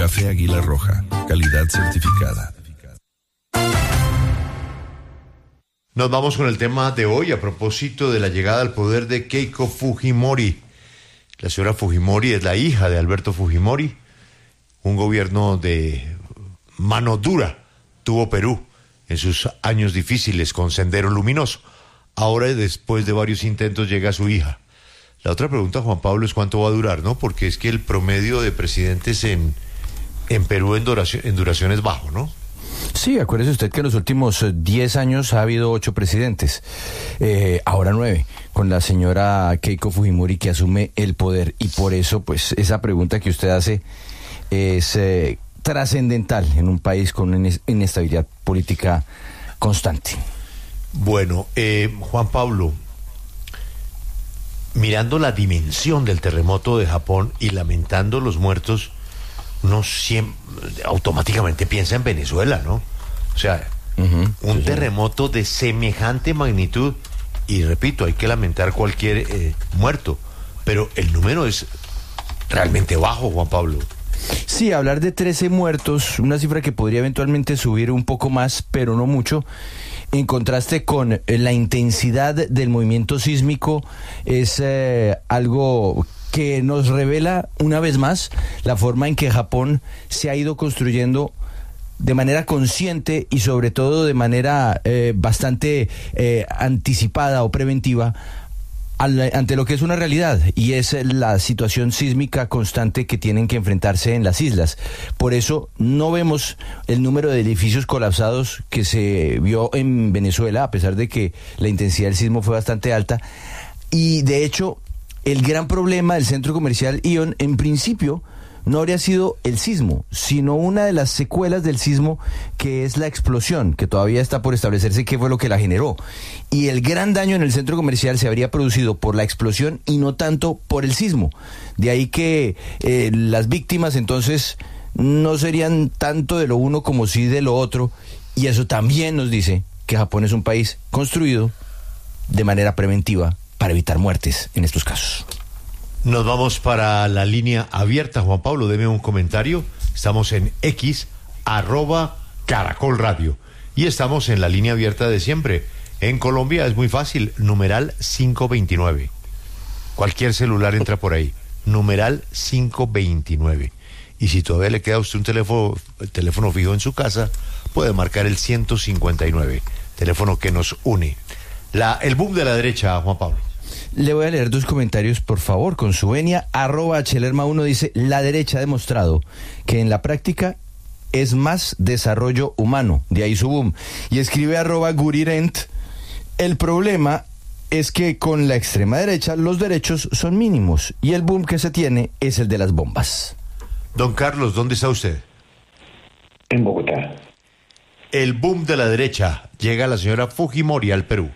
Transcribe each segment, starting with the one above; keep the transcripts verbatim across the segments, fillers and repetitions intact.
Café Águila Roja, calidad certificada. Nos vamos con el tema de hoy a propósito de la llegada al poder de Keiko Fujimori. La señora Fujimori es la hija de Alberto Fujimori. Un gobierno de mano dura tuvo Perú en sus años difíciles con Sendero Luminoso. Ahora, después de varios intentos, llega su hija. La otra pregunta, Juan Pablo, es cuánto va a durar, ¿no? Porque es que el promedio de presidentes en, en Perú en duración, en duración es bajo, ¿no? Sí, acuérdese usted que en los últimos diez años ha habido ocho presidentes, eh, ahora nueve, con la señora Keiko Fujimori que asume el poder, y por eso, pues, esa pregunta que usted hace es eh, trascendental en un país con una inestabilidad política constante. Bueno, eh, Juan Pablo, mirando la dimensión del terremoto de Japón y lamentando los muertos, uno siempre, automáticamente piensa en Venezuela, ¿no? O sea, uh-huh, un sí, terremoto sí. de semejante magnitud, y repito, hay que lamentar cualquier eh, muerto, pero el número es realmente bajo, Juan Pablo. Sí, hablar de trece muertos, una cifra que podría eventualmente subir un poco más, pero no mucho, en contraste con la intensidad del movimiento sísmico, es eh, algo que nos revela una vez más la forma en que Japón se ha ido construyendo de manera consciente y sobre todo de manera eh, bastante eh, anticipada o preventiva al, ante lo que es una realidad, y es la situación sísmica constante que tienen que enfrentarse en las islas. Por eso no vemos el número de edificios colapsados que se vio en Venezuela, a pesar de que la intensidad del sismo fue bastante alta. Y de hecho, el gran problema del centro comercial Ion, en principio, no habría sido el sismo, sino una de las secuelas del sismo, que es la explosión, que todavía está por establecerse qué fue lo que la generó. Y el gran daño en el centro comercial se habría producido por la explosión y no tanto por el sismo. De ahí que eh, las víctimas entonces no serían tanto de lo uno como sí de lo otro, y eso también nos dice que Japón es un país construido de manera preventiva para evitar muertes en estos casos. Nos vamos para la línea abierta. Juan Pablo, deme un comentario. Estamos en X, arroba Caracol Radio. Y estamos en la línea abierta de siempre. En Colombia es muy fácil, numeral cinco veintinueve. Cualquier celular entra por ahí. Numeral cinco veintinueve. Y si todavía le queda a usted un teléfono, el teléfono fijo en su casa, puede marcar el ciento cincuenta y nueve, teléfono que nos une. La, el boom de la derecha, Juan Pablo. Le voy a leer dos comentarios, por favor, con su venia. Arroba Chelerma uno dice: la derecha ha demostrado que en la práctica es más desarrollo humano, de ahí su boom. Y escribe arroba Gurirent: el problema es que con la extrema derecha los derechos son mínimos y el boom que se tiene es el de las bombas. Don Carlos, ¿dónde está usted? En Bogotá. El boom de la derecha. Llega la señora Fujimori al Perú.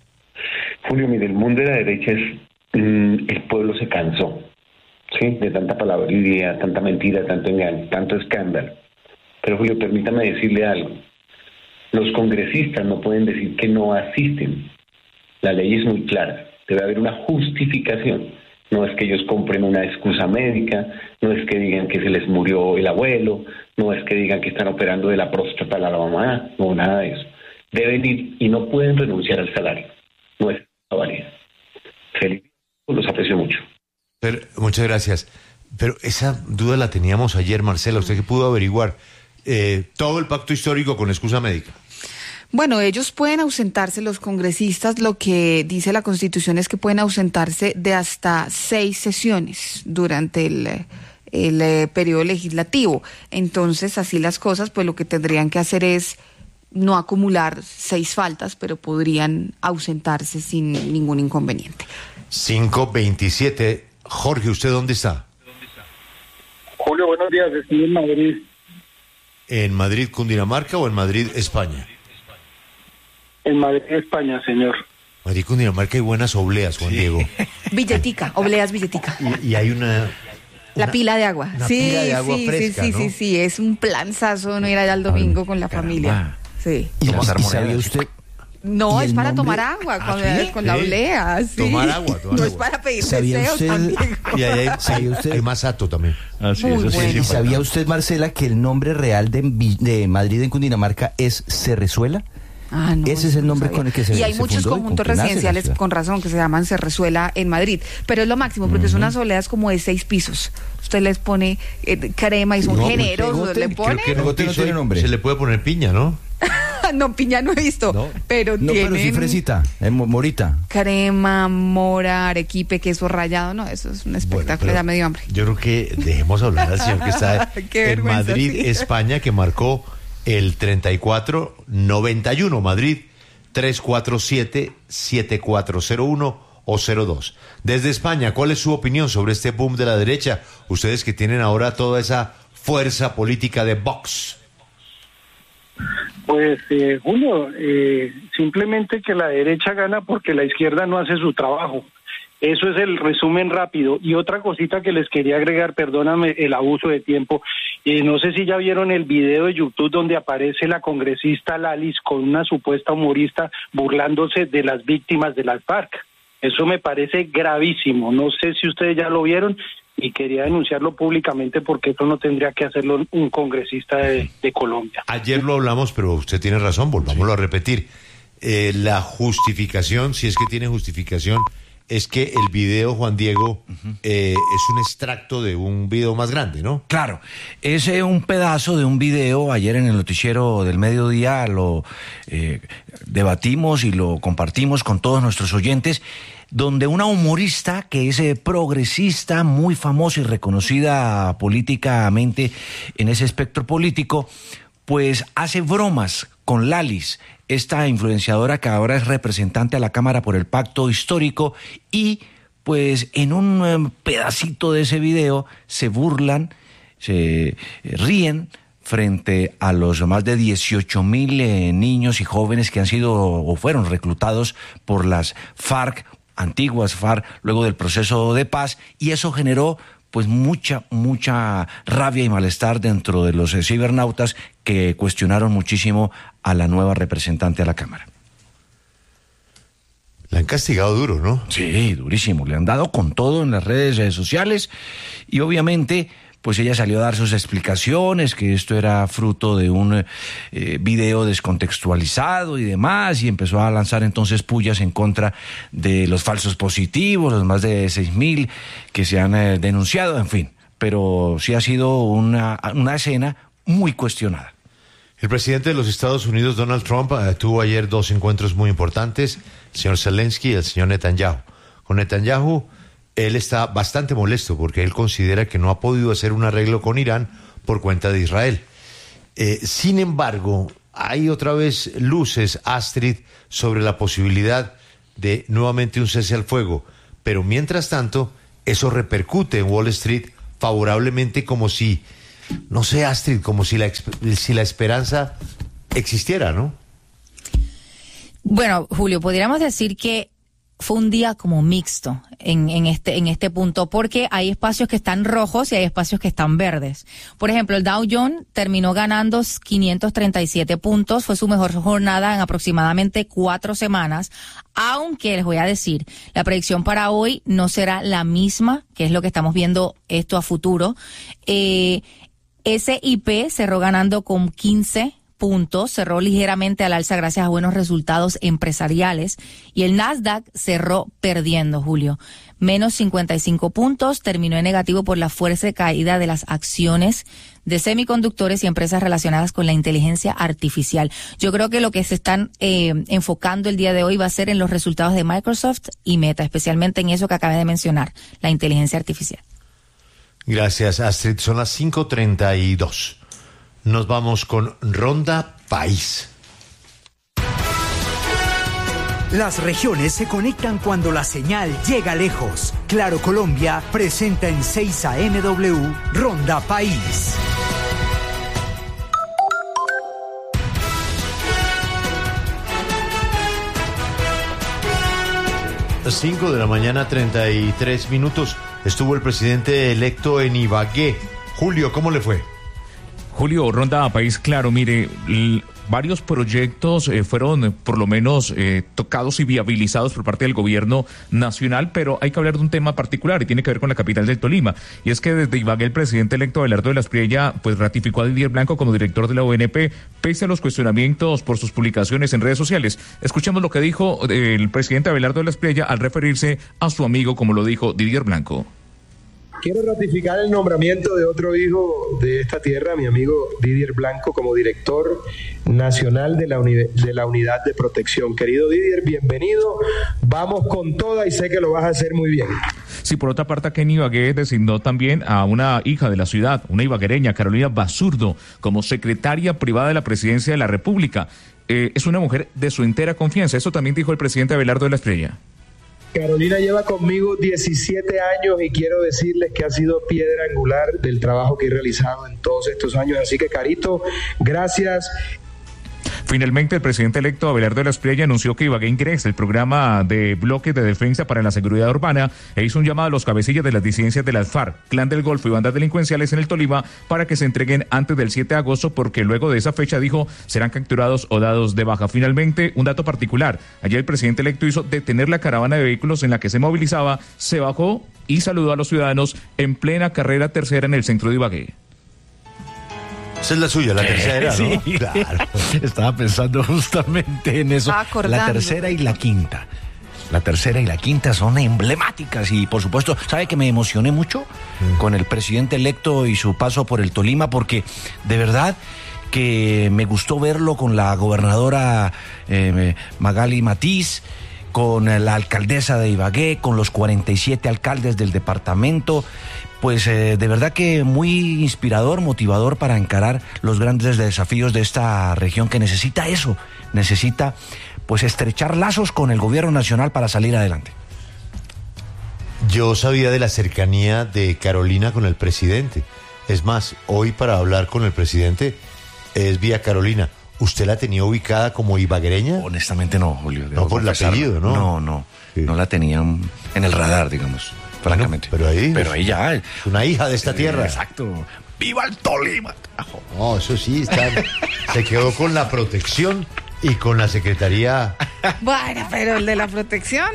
Julio, mire, el mundo de la derecha es, mmm, el pueblo se cansó, ¿sí? De tanta palabrería, tanta mentira, tanto engaño, tanto escándalo. Pero Julio, permítame decirle algo. Los congresistas no pueden decir que no asisten. La ley es muy clara. Debe haber una justificación. No es que ellos compren una excusa médica, no es que digan que se les murió el abuelo, no es que digan que están operando de la próstata a la mamá, no, nada de eso. Deben ir y no pueden renunciar al salario. No es válida. Felipe, los aprecio mucho. Pero, muchas gracias. Pero esa duda la teníamos ayer, Marcela. ¿Usted qué pudo averiguar? Eh, todo el pacto histórico con excusa médica. Bueno, ellos pueden ausentarse, los congresistas, lo que dice la Constitución es que pueden ausentarse de hasta seis sesiones durante el, el eh, periodo legislativo. Entonces, así las cosas, pues lo que tendrían que hacer es no acumular seis faltas, pero podrían ausentarse sin ningún inconveniente. cinco veintisiete. Jorge, ¿usted dónde está? Julio, buenos días, estoy en Madrid. ¿En Madrid, Cundinamarca o en Madrid, España? En Madrid, España, señor. Madrid, Cundinamarca, hay buenas obleas, Juan sí. Diego. Billetica, obleas Billetica. Y, y hay una... La una, pila de agua. Una sí, pila de agua sí, fresca, sí, ¿no? sí, sí, es un planzazo no ir allá el domingo con la Caramba. familia. Sí. ¿Y, y sabía usted, No, ¿Y es el para nombre? tomar agua ¿Ah, con, sí? con la Sí. olea. Sí. Tomar agua, tomar no agua. es para pedir ¿Sabía deseos, usted- Juan Diego. Y ahí hay, ¿Sabía hay- usted? hay más ato también. Ah, sí, Muy eso sí, bueno. sí, ¿Y fue- sabía usted, Marcela, que el nombre real de, Vi- de Madrid en Cundinamarca es Cerrezuela? Ah, no, Ese es eso el no nombre sabía. con el que se- Y hay se muchos fundó y conjuntos con que nace la residenciales ciudad. con razón que se llaman Cerrezuela en Madrid, pero es lo máximo porque son unas soleas como de seis pisos. Usted les pone eh, crema y son No, pues, generosos, pegote, le creo ponen. Creo que en un Bote no piso tiene hay- nombre. se le puede poner piña, ¿no? No, piña no he visto, No. pero No, pero sí tienen fresita, eh, mo- morita. crema, mora, arequipe, queso rayado. No, eso es un espectáculo, pero ya me dio hambre. Yo creo que dejemos hablar al señor que está Qué en vergüenza, Madrid, sí. España, que marcó el treinta y cuatro noventa y uno. Madrid, tres cuatro siete, siete cuatro cero uno o cero dos. Desde España, ¿cuál es su opinión sobre este boom de la derecha? Ustedes que tienen ahora toda esa fuerza política de Vox. Pues, eh, Julio, eh, simplemente que la derecha gana porque la izquierda no hace su trabajo. Eso es el resumen rápido. Y otra cosita que les quería agregar, perdóname el abuso de tiempo, eh, no sé si ya vieron el video de YouTube donde aparece la congresista Lalis con una supuesta humorista burlándose de las víctimas de las FARC. Eso me parece gravísimo. No sé si ustedes ya lo vieron y quería denunciarlo públicamente porque eso no tendría que hacerlo un congresista de, de Colombia. Ayer lo hablamos, pero usted tiene razón, volvámoslo a repetir. Eh, la justificación, si es que tiene justificación, es que el video, Juan Diego, eh, es un extracto de un video más grande, ¿no? Claro, es eh, un pedazo de un video. Ayer en el noticiero del mediodía lo eh, debatimos y lo compartimos con todos nuestros oyentes, donde una humorista que es eh, progresista, muy famosa y reconocida políticamente en ese espectro político, pues hace bromas con Lalis, esta influenciadora que ahora es representante a la Cámara por el Pacto Histórico, y pues en un eh, pedacito de ese video se burlan, se eh, ríen frente a los más de dieciocho mil eh, niños y jóvenes que han sido o fueron reclutados por las FARC, antiguas FARC, luego del proceso de paz, y eso generó pues mucha, mucha rabia y malestar dentro de los eh, cibernautas que cuestionaron muchísimo a la nueva representante a la Cámara. La han castigado duro, ¿no? Sí, durísimo, le han dado con todo en las redes eh, sociales, y obviamente pues ella salió a dar sus explicaciones, que esto era fruto de un eh, video descontextualizado y demás, y empezó a lanzar entonces pullas en contra de los falsos positivos, los más de seis mil que se han eh, denunciado, en fin, pero sí ha sido una, una escena muy cuestionada. El presidente de los Estados Unidos, Donald Trump, eh, tuvo ayer dos encuentros muy importantes, el señor Zelensky y el señor Netanyahu. Con Netanyahu, él está bastante molesto porque él considera que no ha podido hacer un arreglo con Irán por cuenta de Israel. Eh, sin embargo, hay otra vez luces, Astrid, sobre la posibilidad de nuevamente un cese al fuego. Pero mientras tanto, eso repercute en Wall Street favorablemente, como si, no sé, Astrid, como si la, si la esperanza existiera, ¿no? Bueno, Julio, podríamos decir que fue un día como mixto en, en este en este punto, porque hay espacios que están rojos y hay espacios que están verdes. Por ejemplo, el Dow Jones terminó ganando quinientos treinta y siete puntos, fue su mejor jornada en aproximadamente cuatro semanas, aunque les voy a decir, la predicción para hoy no será la misma, que es lo que estamos viendo esto a futuro. Eh, S y P cerró ganando con quince puntos, cerró ligeramente al alza gracias a buenos resultados empresariales, y el Nasdaq cerró perdiendo, Julio, menos cincuenta y cinco puntos, terminó en negativo por la fuerte caída de las acciones de semiconductores y empresas relacionadas con la inteligencia artificial. Yo creo que lo que se están eh, enfocando el día de hoy va a ser en los resultados de Microsoft y Meta, especialmente en eso que acabé de mencionar, la inteligencia artificial. Gracias, Astrid. Son las cinco treinta y dos. Nos vamos con Ronda País. Las regiones se conectan cuando la señal llega lejos. Claro Colombia presenta en seis A M W Ronda País. cinco de la mañana, treinta y tres minutos. Estuvo el presidente electo en Ibagué. Julio, ¿cómo le fue? Julio, Ronda País, claro, mire, varios proyectos eh, fueron eh, por lo menos eh, tocados y viabilizados por parte del gobierno nacional, pero hay que hablar de un tema particular y tiene que ver con la capital del Tolima, y es que desde Ibagué el presidente electo Abelardo de la Espriella pues ratificó a Didier Blanco como director de la O N P, pese a los cuestionamientos por sus publicaciones en redes sociales. Escuchemos lo que dijo el presidente Abelardo de la Espriella al referirse a su amigo, como lo dijo Didier Blanco. Quiero ratificar el nombramiento de otro hijo de esta tierra, mi amigo Didier Blanco, como director nacional de la, uni- de la Unidad de Protección. Querido Didier, bienvenido. Vamos con toda y sé que lo vas a hacer muy bien. Sí, por otra parte, aquí en Ibagué designó también a una hija de la ciudad, una ibaguereña, Carolina Basurdo, como secretaria privada de la Presidencia de la República. Eh, es una mujer de su entera confianza. Eso también dijo el presidente Abelardo de la Espriella. Carolina lleva conmigo diecisiete años y quiero decirles que ha sido piedra angular del trabajo que he realizado en todos estos años. Así que, Carito, gracias. Finalmente, el presidente electo Abelardo de la Espriella anunció que Ibagué ingresa el programa de bloques de defensa para la seguridad urbana e hizo un llamado a los cabecillas de las disidencias de las FARC, Clan del Golfo y bandas delincuenciales en el Tolima para que se entreguen antes del siete de agosto, porque luego de esa fecha, dijo, serán capturados o dados de baja. Finalmente, un dato particular. Ayer el presidente electo hizo detener la caravana de vehículos en la que se movilizaba, se bajó y saludó a los ciudadanos en plena carrera tercera en el centro de Ibagué. Esa es la suya, la tercera, ¿no? Sí, claro. Estaba pensando justamente en eso. La tercera y la quinta. La tercera y la quinta son emblemáticas y, por supuesto, ¿sabe que me emocioné mucho mm. con el presidente electo y su paso por el Tolima? Porque, de verdad, que me gustó verlo con la gobernadora eh, Magali Matiz, con la alcaldesa de Ibagué, con los cuarenta y siete alcaldes del departamento. Pues eh, de verdad que muy inspirador, motivador para encarar los grandes desafíos de esta región que necesita eso, necesita pues estrechar lazos con el gobierno nacional para salir adelante. Yo sabía de la cercanía de Carolina con el presidente. Es más, hoy para hablar con el presidente es vía Carolina. ¿Usted la tenía ubicada como ibaguereña? Honestamente no, Julio. No por el apellido, ¿no? No, no, sí. No la tenía en el radar, digamos. Francamente. Bueno, pero ahí. Pero ahí ya. Es una hija de esta eh, tierra. Exacto. ¡Viva el Tolima! No, eso sí, está, se quedó con la protección y con la secretaría. Bueno, pero el de la protección.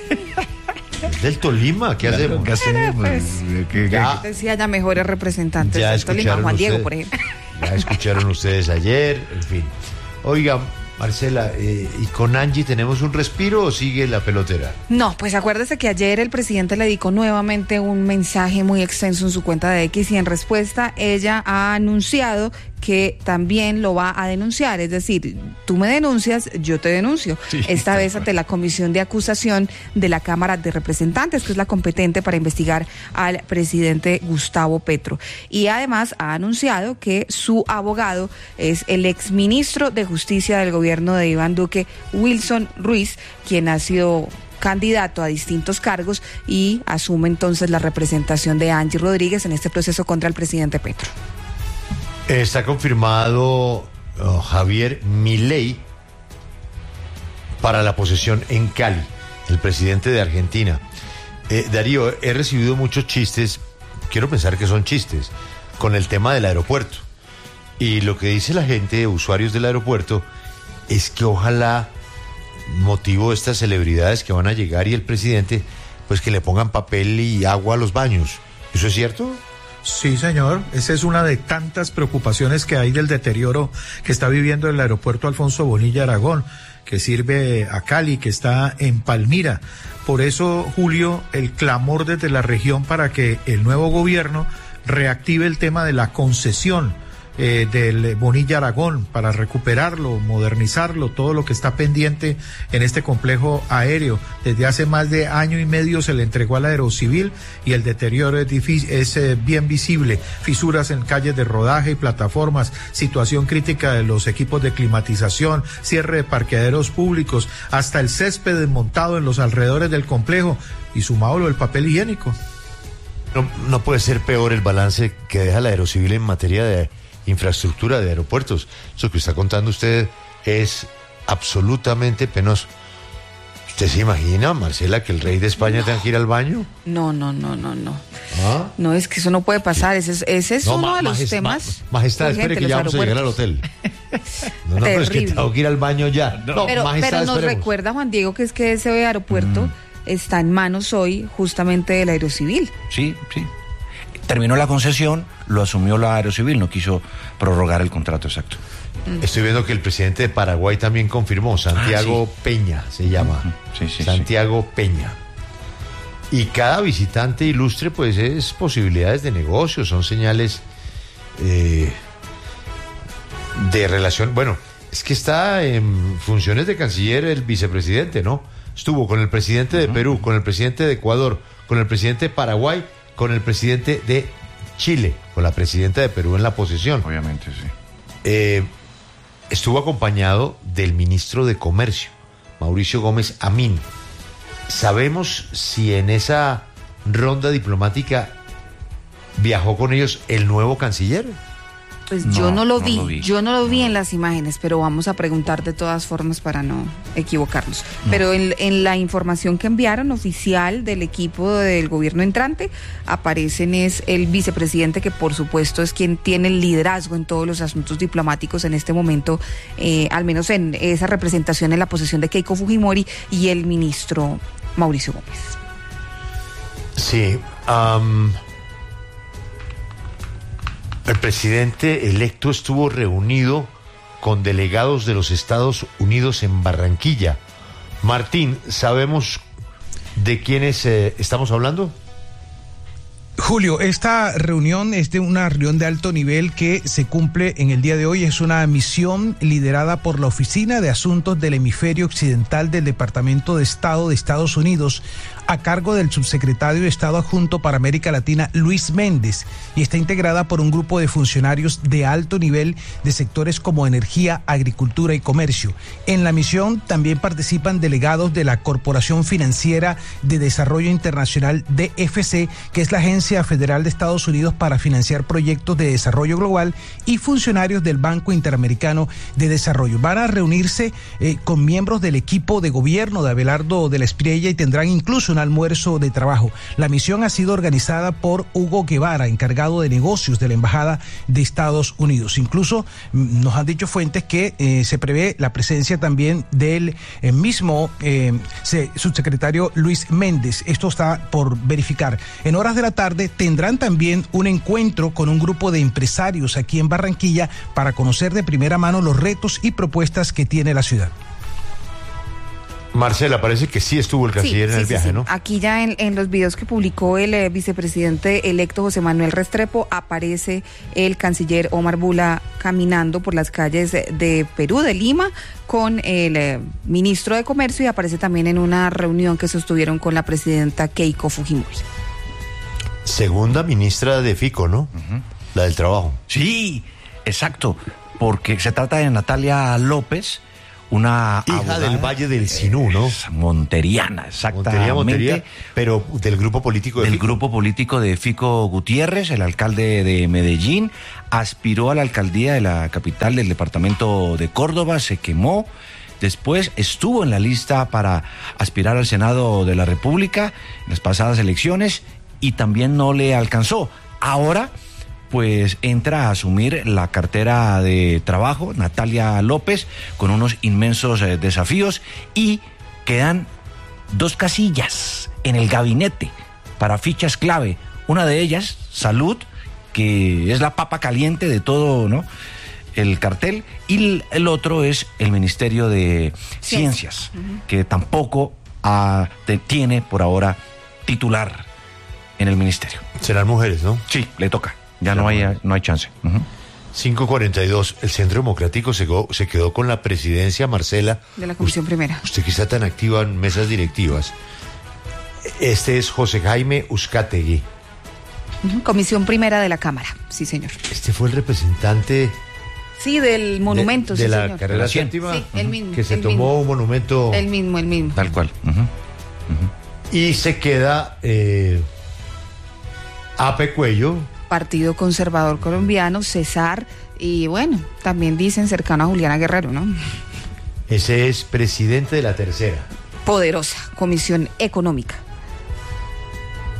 Es del Tolima, ¿qué claro, hacemos? ¿Qué hacemos? Pues, ¿Qué, qué, ya, decía ya mejores representantes ya del Tolima, Juan usted, Diego, por ejemplo. Ya escucharon ustedes ayer, en fin. Oiga, Marcela, eh, ¿y con Angie tenemos un respiro o sigue la pelotera? No, pues acuérdese que ayer el presidente le dedicó nuevamente un mensaje muy extenso en su cuenta de X y en respuesta ella ha anunciado que también lo va a denunciar, es decir, tú me denuncias, yo te denuncio. Sí, esta vez ante la Comisión de Acusación de la Cámara de Representantes, que es la competente para investigar al presidente Gustavo Petro. Y además ha anunciado que su abogado es el exministro de Justicia del gobierno de Iván Duque, Wilson Ruiz, quien ha sido candidato a distintos cargos y asume entonces la representación de Angie Rodríguez en este proceso contra el presidente Petro. Está confirmado oh, Javier Milei para la posesión en Cali, el presidente de Argentina. Eh, Darío, he recibido muchos chistes, quiero pensar que son chistes, con el tema del aeropuerto. Y lo que dice la gente, usuarios del aeropuerto, es que ojalá, motivo de estas celebridades que van a llegar y el presidente, pues que le pongan papel y agua a los baños. ¿Eso es cierto? Sí, señor. Esa es una de tantas preocupaciones que hay del deterioro que está viviendo el aeropuerto Alfonso Bonilla Aragón, que sirve a Cali, que está en Palmira. Por eso, Julio, el clamor desde la región para que el nuevo gobierno reactive el tema de la concesión eh, del Bonilla Aragón para recuperarlo, modernizarlo, todo lo que está pendiente en este complejo aéreo. Desde hace más de año y medio se le entregó al Aerocivil y el deterioro es, difícil, es eh, bien visible. Fisuras en calles de rodaje y plataformas, situación crítica de los equipos de climatización, cierre de parqueaderos públicos, hasta el césped desmontado en los alrededores del complejo y sumado lo del papel higiénico. No, no puede ser peor el balance que deja la Aerocivil en materia de infraestructura de aeropuertos. Eso que está contando usted es absolutamente penoso. ¿Usted se imagina, Marcela, que el rey de España no. tenga que ir al baño? No, no, no, no, no. ¿Ah? No, es que eso no puede pasar. Ese es, ese es no, uno ma- de los majest- temas. ma- Majestad, espere que ya vamos a llegar al hotel. No, no, pero es que tengo que ir al baño ya. No, pero majestad, pero nos esperemos. recuerda, Juan Diego, que es que ese aeropuerto mm. está en manos hoy justamente del Aerocivil. Sí, sí. Terminó la concesión, lo asumió la Aerocivil, no quiso prorrogar el contrato exacto. Mm. Estoy viendo que el presidente de Paraguay también confirmó, Santiago ah, sí. Peña se llama. Sí, sí, Santiago sí. Peña. Y cada visitante ilustre, pues es posibilidades de negocio, son señales eh, de relación. Bueno, es que está en funciones de canciller el vicepresidente, ¿no? Estuvo con el presidente de Perú, con el presidente de Ecuador, con el presidente de Paraguay, con el presidente de Chile, con la presidenta de Perú en la posesión. Obviamente, sí. Eh, estuvo acompañado del ministro de Comercio, Mauricio Gómez Amín. ¿Sabemos si en esa ronda diplomática viajó con ellos el nuevo canciller? Pues no, yo no lo, no vi, lo vi, yo no lo vi no. en las imágenes, pero vamos a preguntar de todas formas para no equivocarnos. No. Pero en, en la información que enviaron oficial del equipo del gobierno entrante, aparecen es el vicepresidente, que por supuesto es quien tiene el liderazgo en todos los asuntos diplomáticos en este momento, eh, al menos en esa representación en la posesión de Keiko Fujimori, y el ministro Mauricio Gómez. Sí, um... el presidente electo estuvo reunido con delegados de los Estados Unidos en Barranquilla. Martín, ¿sabemos de quiénes eh, estamos hablando? Julio, esta reunión es de una reunión de alto nivel que se cumple en el día de hoy. Es una misión liderada por la Oficina de Asuntos del Hemisferio Occidental del Departamento de Estado de Estados Unidos, a cargo del subsecretario de Estado adjunto para América Latina, Luis Méndez, y está integrada por un grupo de funcionarios de alto nivel de sectores como energía, agricultura y comercio. En la misión también participan delegados de la Corporación Financiera de Desarrollo Internacional, D F C, que es la Agencia Federal de Estados Unidos para financiar proyectos de desarrollo global, y funcionarios del Banco Interamericano de Desarrollo. Van a reunirse eh, con miembros del equipo de gobierno de Abelardo de la Espriella y tendrán incluso un almuerzo de trabajo. La misión ha sido organizada por Hugo Guevara, encargado de negocios de la Embajada de Estados Unidos. Incluso nos han dicho fuentes que eh, se prevé la presencia también del eh, mismo eh, se, subsecretario Luis Méndez. Esto está por verificar. En horas de la tarde tendrán también un encuentro con un grupo de empresarios aquí en Barranquilla para conocer de primera mano los retos y propuestas que tiene la ciudad. Marcela, parece que sí estuvo el canciller sí, en el sí, viaje, sí. ¿no? Aquí ya en, en los videos que publicó el eh, vicepresidente electo José Manuel Restrepo, aparece el canciller Omar Bula caminando por las calles de, de Perú, de Lima, con el eh, ministro de Comercio, y aparece también en una reunión que sostuvieron con la presidenta Keiko Fujimori. Segunda ministra de Fico, ¿no? Uh-huh. La del trabajo. Sí, exacto, porque se trata de Natalia López, una hija abogada del Valle del Sinú, ¿no? Monteriana, exactamente. Montería, Montería, pero del grupo político de Del Fico. grupo político de Fico Gutiérrez, el alcalde de Medellín, aspiró a la alcaldía de la capital del departamento de Córdoba, se quemó. Después estuvo en la lista para aspirar al Senado de la República en las pasadas elecciones y también no le alcanzó. Ahora, pues entra a asumir la cartera de trabajo Natalia López con unos inmensos eh, desafíos, y quedan dos casillas en el gabinete para fichas clave. Una de ellas, salud, que es la papa caliente de todo, ¿no?, el cartel, y el otro es el Ministerio de Ciencias, uh-huh. que tampoco uh, te, tiene por ahora titular en el ministerio. Serán mujeres, ¿no? Sí, le toca. Ya no hay, no hay chance. Uh-huh. cinco cuarenta y dos, el Centro Democrático se quedó, se quedó con la presidencia, Marcela. De la Comisión usted, Primera. Usted que está tan activa en mesas directivas. Este es José Jaime Uzcategui. Uh-huh. Comisión Primera de la Cámara, sí señor. Este fue el representante... Sí, del monumento, de, de sí, la señor. carrera séptima, sí, el mismo, que se el tomó mismo. un monumento... El mismo, el mismo. Tal cual. Uh-huh. Uh-huh. Y se queda eh, Ape Cuello... Partido Conservador Colombiano, Cesar, y bueno, también dicen cercano a Juliana Guerrero, ¿no? Ese es presidente de la tercera. Poderosa Comisión Económica.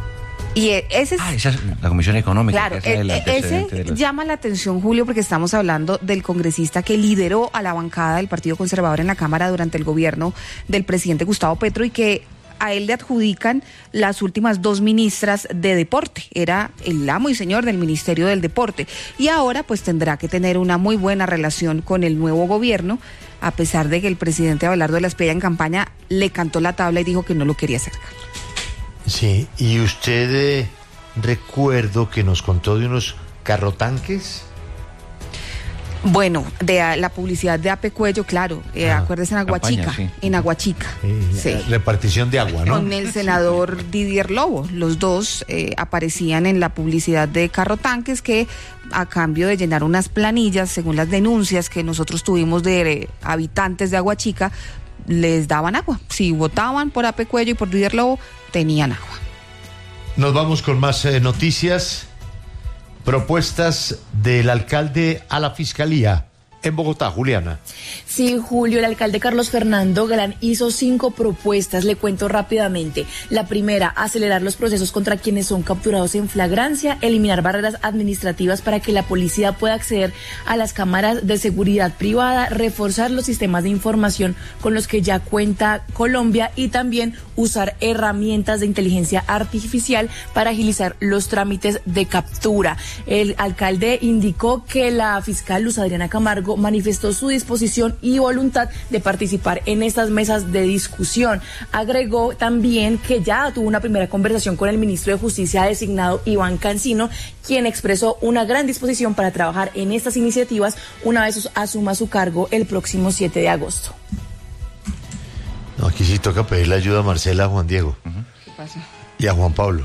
Y ese es, ah, esa es la Comisión Económica. claro, que es el el- antecedente ese de los- llama la atención, Julio, porque estamos hablando del congresista que lideró a la bancada del Partido Conservador en la Cámara durante el gobierno del presidente Gustavo Petro y que a él le adjudican las últimas dos ministras de deporte. Era el amo y señor del Ministerio del Deporte. Y ahora pues tendrá que tener una muy buena relación con el nuevo gobierno, a pesar de que el presidente Abelardo de la Espriella en campaña le cantó la tabla y dijo que no lo quería acercar. Sí, y usted eh, recuerdo que nos contó de unos carrotanques. Bueno, de a- la publicidad de Ape Cuello, claro, eh, Ah, acuérdese en campaña, Aguachica, sí. en Aguachica, Eh, sí. Repartición de agua, ¿no? Con el senador Didier Lobo. Los dos eh, aparecían en la publicidad de Carro Tanques que a cambio de llenar unas planillas, según las denuncias que nosotros tuvimos de eh, habitantes de Aguachica, les daban agua. Si votaban por Ape Cuello y por Didier Lobo, tenían agua. Nos vamos con más eh, noticias. Propuestas del alcalde a la fiscalía en Bogotá, Juliana. Sí, Julio, el alcalde Carlos Fernando Galán hizo cinco propuestas, le cuento rápidamente. La primera, acelerar los procesos contra quienes son capturados en flagrancia, eliminar barreras administrativas para que la policía pueda acceder a las cámaras de seguridad privada, reforzar los sistemas de información con los que ya cuenta Colombia y también usar herramientas de inteligencia artificial para agilizar los trámites de captura. El alcalde indicó que la fiscal Luz Adriana Camargo manifestó su disposición y voluntad de participar en estas mesas de discusión. Agregó también que ya tuvo una primera conversación con el ministro de Justicia designado Iván Cancino, quien expresó una gran disposición para trabajar en estas iniciativas una vez asuma su cargo el próximo siete de agosto. No, aquí sí toca pedirle ayuda a Marcela, a Juan Diego. ¿Qué pasa? Y a Juan Pablo.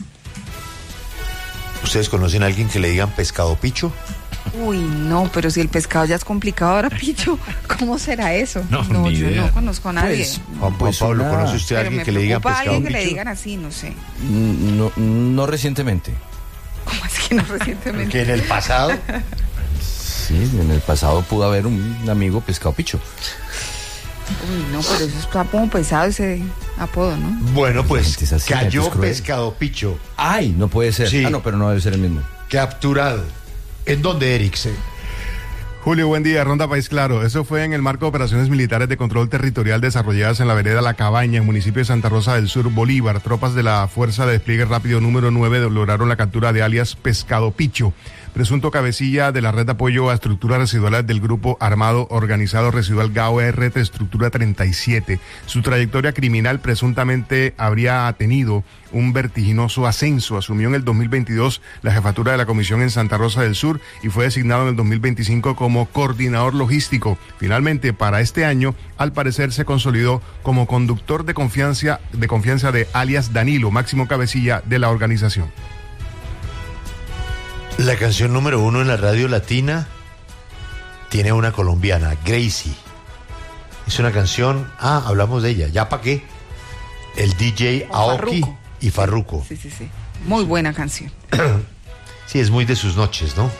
¿Ustedes conocen a alguien que le digan pescado picho? Uy, no, pero si el pescado ya es complicado ahora, Picho, ¿cómo será eso? No, ni yo idea. no conozco a nadie. Pues, Juan, Pues Juan Pablo, una- ¿conoce usted a Pero alguien me que le digan preocupa a pescado alguien que le picho? digan así, no sé. No, no recientemente. ¿Cómo así que no recientemente? Porque en el pasado. Sí, en el pasado pudo haber un amigo pescado picho. Uy, no, pero eso está como pesado ese apodo, ¿no? Bueno, pues Gente, es así, gente, cayó es cruel. pescado picho. Ay, no puede ser. Sí. Ah, no, pero no debe ser el mismo. Capturado. ¿En dónde, Eric? Julio, buen día. Ronda País Claro. Eso fue en el marco de operaciones militares de control territorial desarrolladas en la vereda La Cabaña, en municipio de Santa Rosa del Sur, Bolívar. Tropas de la Fuerza de Despliegue Rápido número nueve lograron la captura de alias Pescado Picho, presunto cabecilla de la red de apoyo a estructuras residuales del grupo armado organizado residual G A O R T Estructura treinta y siete. Su trayectoria criminal presuntamente habría tenido un vertiginoso ascenso. Asumió en el dos mil veintidós la jefatura de la comisión en Santa Rosa del Sur y fue designado en el dos mil veinticinco como coordinador logístico. Finalmente, para este año, al parecer se consolidó como conductor de confianza de, confianza de alias Danilo, máximo cabecilla de la organización. La canción número uno en la radio latina tiene una colombiana, Gracie. Es una canción, ah, hablamos de ella, ¿ya para qué? El D J Aoki Farruko. y Farruko. Sí, sí, sí. Muy buena canción. Sí, es muy de sus noches, ¿no?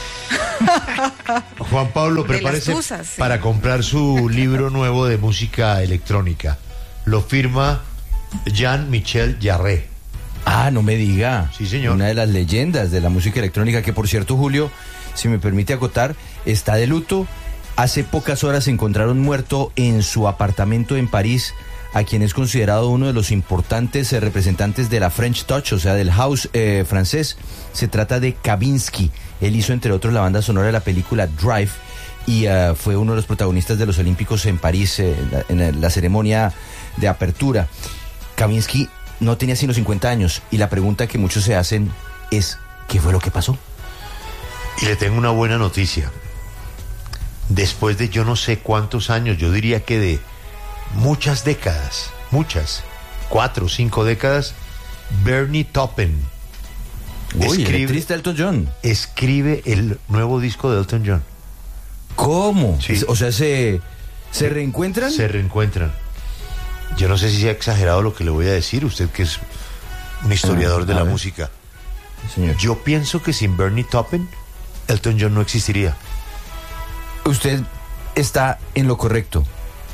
Juan Pablo, De prepárese las tusas, sí. para comprar su libro nuevo de música electrónica. Lo firma Jean-Michel Jarre. Ah, no me diga. Sí, señor. Una de las leyendas de la música electrónica que, por cierto, Julio, si me permite acotar, está de luto. Hace pocas horas encontraron muerto en su apartamento en París a quien es considerado uno de los importantes eh, representantes de la French Touch, o sea, del house eh, francés. Se trata de Kavinsky. Él hizo, entre otros, la banda sonora de la película Drive y uh, fue uno de los protagonistas de los Olímpicos en París eh, en, la, en la ceremonia de apertura. Kavinsky no tenía sino cincuenta años y la pregunta que muchos se hacen es, ¿qué fue lo que pasó? Y le tengo una buena noticia. Después de yo no sé cuántos años, yo diría que de muchas décadas, muchas, cuatro o cinco décadas, Bernie Taupin Uy, el letrista Elton John escribe el nuevo disco de Elton John. ¿Cómo? Sí. O sea, ¿se, se reencuentran? Se reencuentran. Yo no sé si sea exagerado lo que le voy a decir, usted que es un historiador Ah, de a la ver. música. Señor. Yo pienso que sin Bernie Taupin, Elton John no existiría. Usted está en lo correcto.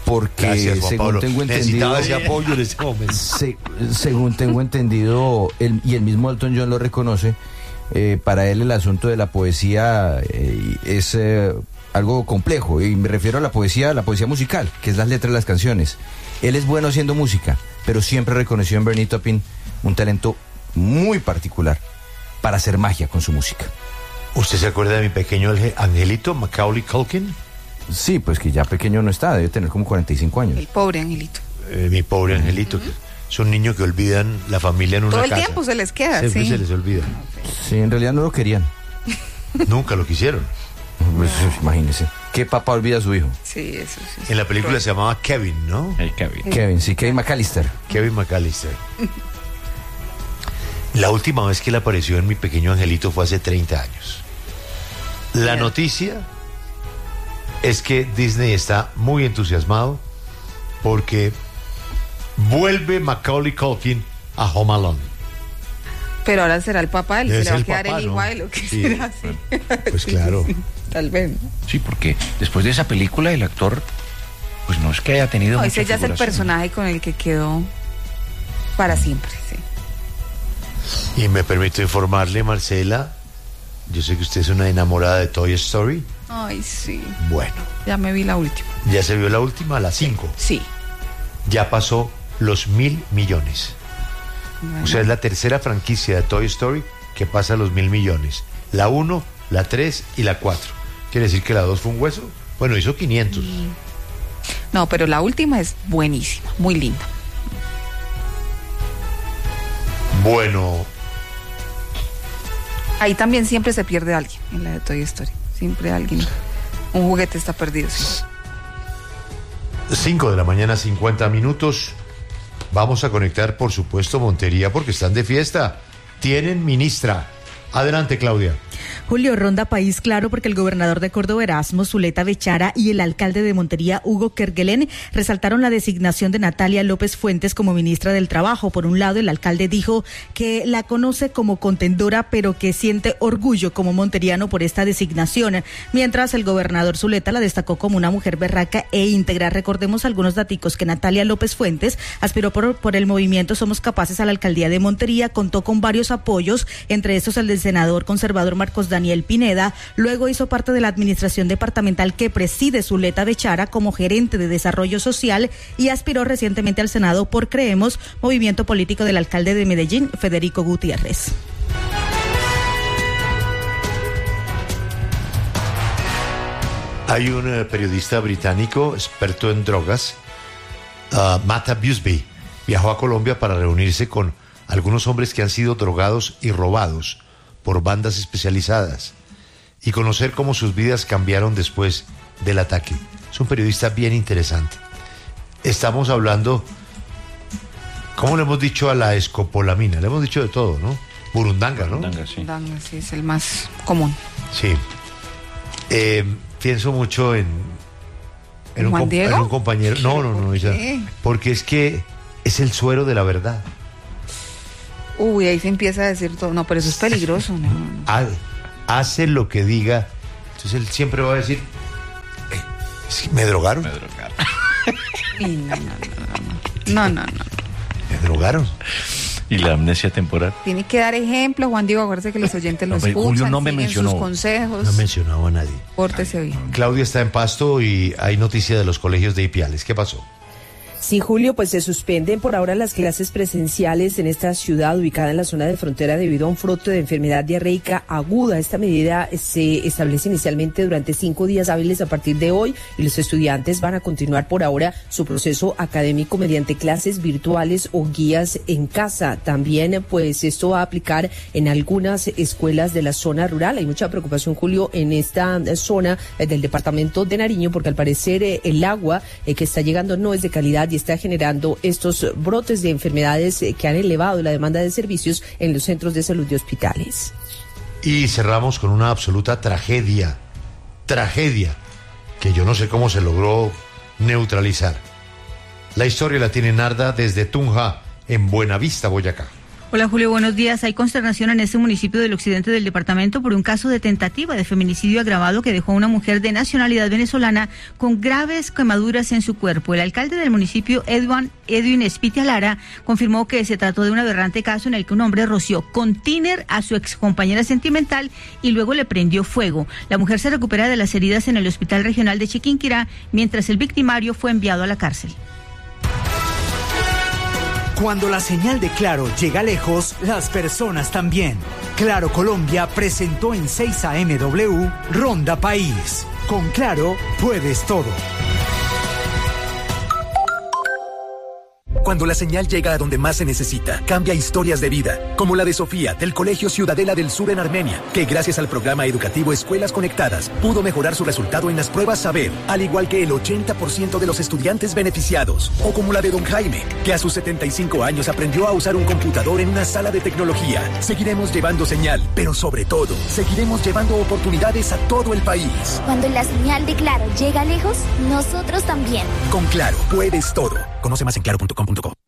porque Gracias, Juan según Pablo. tengo entendido, Necesitaba ese apoyo en este momento. Se- según tengo entendido, el- y el mismo Elton John lo reconoce, eh, para él el asunto de la poesía eh, es eh, algo complejo, y me refiero a la poesía, la poesía musical, que es las letras de las canciones. Él es bueno haciendo música, pero siempre reconoció en Bernie Taupin un talento muy particular para hacer magia con su música. ¿Usted se acuerda de mi pequeño ange- angelito, Macaulay Culkin? Sí, pues que ya pequeño no está, debe tener como cuarenta y cinco años. El pobre angelito. Eh, mi pobre angelito. que Es un niño que olvidan la familia en una Todo el casa. tiempo se les queda, Siempre sí. se les olvida. Sí, en realidad no lo querían. Nunca lo quisieron. Pues, imagínese. ¿Qué papá olvida a su hijo? Sí, eso sí. En la película se llamaba Kevin, ¿no? El Kevin. Kevin, sí, Kevin McAllister. Kevin McAllister. La última vez que él apareció en Mi Pequeño Angelito fue hace treinta años. La noticia es que Disney está muy entusiasmado porque vuelve Macaulay Culkin a Home Alone. Pero ahora será el papá, él se Debe le va a ser el quedar papá, el ¿no? igual, o qué Sí. será así. Pues claro. Tal vez. ¿no? Sí, porque después de esa película el actor, pues no es que haya tenido No, mucha ese ya es el figuración. personaje con el que quedó para siempre, sí. Y me permito informarle, Marcela, yo sé que usted es una enamorada de Toy Story. Ay, sí. Bueno, Ya me vi la última. ya se vio la última, la cinco. Sí. Ya pasó los mil millones. Bueno. O sea, es la tercera franquicia de Toy Story que pasa los mil millones. La uno, la tres y la cuatro. ¿Quiere decir que la dos fue un hueso? Bueno, hizo quinientos. No, pero la última es buenísima, muy linda. Bueno, Ahí también siempre se pierde alguien en la de Toy Story. Siempre alguien, un juguete está perdido. Sí. cinco de la mañana, cincuenta minutos. Vamos a conectar, por supuesto, Montería, porque están de fiesta. Tienen ministra. Adelante, Claudia. Julio, ronda país claro porque el gobernador de Córdoba, Erasmo Zuleta Bechara, y el alcalde de Montería, Hugo Kerguelen, resaltaron la designación de Natalia López Fuentes como ministra del Trabajo. Por un lado, el alcalde dijo que la conoce como contendora, pero que siente orgullo como monteriano por esta designación, mientras el gobernador Zuleta la destacó como una mujer berraca e íntegra. Recordemos algunos daticos: que Natalia López Fuentes aspiró por, por el movimiento Somos Capaces a la alcaldía de Montería, contó con varios apoyos, entre estos el del senador conservador Marcos Daniel Pineda. Luego hizo parte de la administración departamental que preside Zuleta Bechara como gerente de desarrollo social, y aspiró recientemente al Senado por Creemos, movimiento político del alcalde de Medellín, Federico Gutiérrez. Hay un eh, periodista británico experto en drogas, uh, Matt Busby, viajó a Colombia para reunirse con algunos hombres que han sido drogados y robados por bandas especializadas y conocer cómo sus vidas cambiaron después del ataque. Es un periodista bien interesante. Estamos hablando, ¿cómo le hemos dicho a la escopolamina? Le hemos dicho de todo, ¿no? Burundanga, ¿no? Burundanga, sí. Danga, sí, es el más común. Sí. Eh, pienso mucho en, en, un, ¿Juan comp- Diego? en un compañero. No, no, no, ¿Por ella- qué? porque es que es el suero de la verdad. Uy, ahí se empieza a decir todo. No, pero eso es peligroso, ¿no? Ha- hace lo que diga. Entonces él siempre va a decir, "Eh, es que me drogaron. Me drogaron. Y no, no, no, no. No, no, no. Me drogaron. Y la amnesia temporal. Tiene que dar ejemplo, Juan Diego. Acuérdate que los oyentes lo No, pero escuchan. Julio no me siguen mencionó. sus consejos. No mencionaba a nadie. Pórtese bien. Claudia está en Pasto y hay noticia de los colegios de Ipiales. ¿Qué pasó? Sí, Julio, pues se suspenden por ahora las clases presenciales en esta ciudad ubicada en la zona de frontera debido a un brote de enfermedad diarreica aguda. Esta medida se establece inicialmente durante cinco días hábiles a partir de hoy, y los estudiantes van a continuar por ahora su proceso académico mediante clases virtuales o guías en casa. También, pues esto va a aplicar en algunas escuelas de la zona rural. Hay mucha preocupación, Julio, en esta zona eh, del departamento de Nariño, porque al parecer eh, el agua eh, que está llegando no es de calidad y está generando estos brotes de enfermedades eh, que han elevado la demanda de servicios en los centros de salud y hospitales. Y cerramos con una absoluta tragedia, tragedia, que yo no sé cómo se logró neutralizar. La historia la tiene Narda desde Tunja, en Buenavista, Boyacá. Hola Julio, buenos días. Hay consternación en este municipio del occidente del departamento por un caso de tentativa de feminicidio agravado que dejó a una mujer de nacionalidad venezolana con graves quemaduras en su cuerpo. El alcalde del municipio, Edwin, Edwin Espitia Lara, confirmó que se trató de un aberrante caso en el que un hombre roció con tiner a su excompañera sentimental y luego le prendió fuego. La mujer se recupera de las heridas en el Hospital Regional de Chiquinquirá, mientras el victimario fue enviado a la cárcel. Cuando la señal de Claro llega lejos, las personas también. Claro Colombia presentó en seis A M W Ronda País. Con Claro puedes todo. Cuando la señal llega a donde más se necesita, cambia historias de vida, como la de Sofía, del Colegio Ciudadela del Sur en Armenia, que gracias al programa educativo Escuelas Conectadas, pudo mejorar su resultado en las pruebas Saber, al igual que el ochenta por ciento de los estudiantes beneficiados. O como la de don Jaime, que a sus setenta y cinco años aprendió a usar un computador en una sala de tecnología. Seguiremos llevando señal, pero sobre todo, seguiremos llevando oportunidades a todo el país. Cuando la señal de Claro llega lejos, nosotros también. Con Claro, puedes todo. Conoce más en claro punto com punto co.